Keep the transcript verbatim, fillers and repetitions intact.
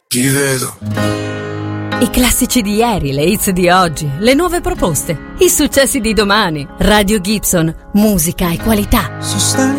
Ti vedo. I classici di ieri, le hits di oggi, le nuove proposte, i successi di domani. Radio Gibson, musica e qualità. Sostanza